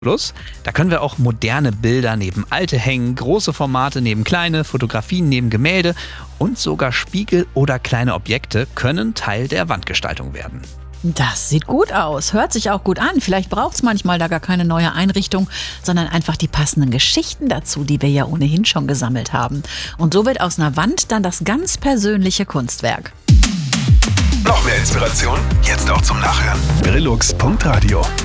Plus, da können wir auch moderne Bilder neben alte hängen, große Formate neben kleine, Fotografien neben Gemälde und sogar Spiegel oder kleine Objekte können Teil der Wandgestaltung werden. Das sieht gut aus, hört sich auch gut an. Vielleicht braucht es manchmal da gar keine neue Einrichtung, sondern einfach die passenden Geschichten dazu, die wir ja ohnehin schon gesammelt haben. Und so wird aus einer Wand dann das ganz persönliche Kunstwerk. Noch mehr Inspiration? Jetzt auch zum Nachhören. Brillux.radio